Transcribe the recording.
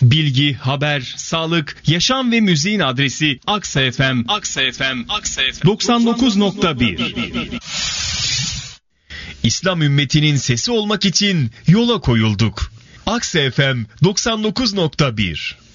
Bilgi, haber, sağlık, yaşam ve müziğin adresi Aksa FM. Aksa FM. Aksa FM 99.1. İslam ümmetinin sesi olmak için yola koyulduk. Aksa FM 99.1.